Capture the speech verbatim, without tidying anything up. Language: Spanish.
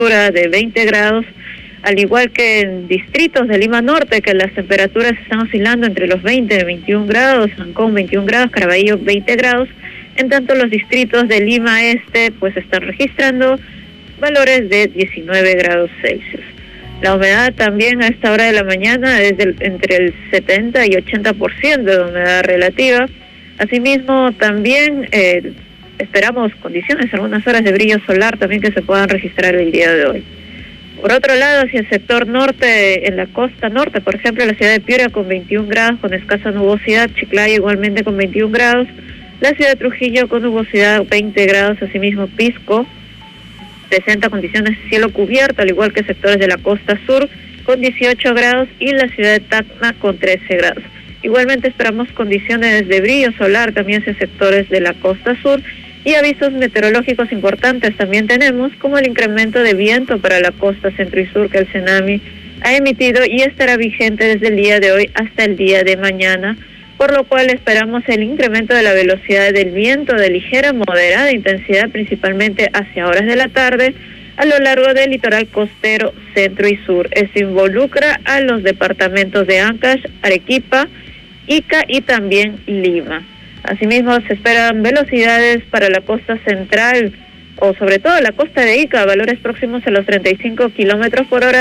de veinte grados, al igual que en distritos de Lima Norte, que las temperaturas están oscilando entre los veinte y veintiún grados, Ancón veintiún grados, Caraballo veinte grados, en tanto los distritos de Lima Este pues están registrando valores de diecinueve grados Celsius. La humedad también a esta hora de la mañana es del, entre el setenta y ochenta por ciento de humedad relativa. Asimismo, también eh, esperamos condiciones, algunas horas de brillo solar también que se puedan registrar el día de hoy. Por otro lado, hacia el sector norte, en la costa norte, por ejemplo, la ciudad de Piura con veintiún grados, con escasa nubosidad, Chiclayo igualmente con veintiún grados, la ciudad de Trujillo con nubosidad veinte grados, asimismo Pisco presenta condiciones de cielo cubierto, al igual que sectores de la costa sur con dieciocho grados y la ciudad de Tacna con trece grados. Igualmente esperamos condiciones de brillo solar también hacia sectores de la costa sur y avisos meteorológicos importantes también tenemos, como el incremento de viento para la costa centro y sur que el CENAMI ha emitido y estará vigente desde el día de hoy hasta el día de mañana, por lo cual esperamos el incremento de la velocidad del viento de ligera a moderada intensidad, principalmente hacia horas de la tarde, a lo largo del litoral costero centro y sur. Esto involucra a los departamentos de Ancash, Arequipa, Ica y también Lima. Asimismo, se esperan velocidades para la costa central, o sobre todo la costa de Ica, valores próximos a los treinta y cinco kilómetros por hora,